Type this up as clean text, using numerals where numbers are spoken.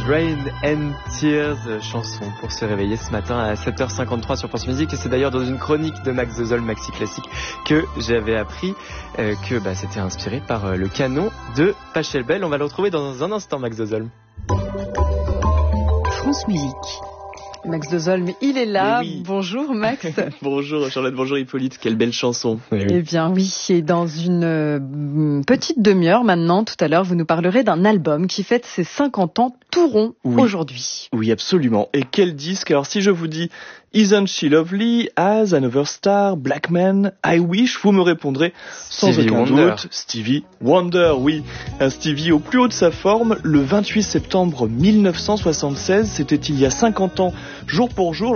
Rain and Tears, chanson pour se réveiller ce matin à 7h53 sur France Musique. Et c'est d'ailleurs dans une chronique de Max Zozol, Maxi Classique, que j'avais appris que c'était inspiré par le canon de Pachelbel. On va le retrouver dans un instant, Max Zozol. France Musique. Max Zozol, mais il est là. Oui. Bonjour Max. Bonjour Charlotte, bonjour Hippolyte, quelle belle chanson. Eh bien oui, et dans une petite demi-heure maintenant, tout à l'heure, vous nous parlerez d'un album qui fête ses 50 ans tout rond aujourd'hui. Oui, absolument. Et quel disque? Alors si je vous dis Isn't She Lovely, As, Another Star, Black Man, I Wish, vous me répondrez sans Stevie aucun Wonder. doute Stevie Wonder, oui. Un Stevie au plus haut de sa forme, le 28 septembre 1976, c'était il y a 50 ans, jour pour jour.